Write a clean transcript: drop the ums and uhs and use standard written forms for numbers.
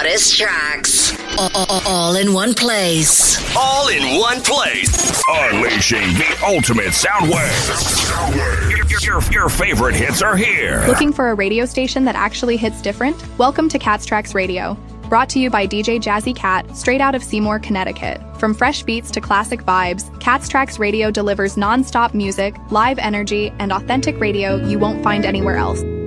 hottest tracks. All in one place. All in one place. Unleashing the ultimate sound wave. Your favorite hits are here. Looking for a radio station that actually hits different? Welcome to Cats Tracks Radio. Brought to you by DJ Jazzy Cat, straight out of Seymour, Connecticut. From fresh beats to classic vibes, Cats Tracks Radio delivers non-stop music, live energy, and authentic radio you won't find anywhere else.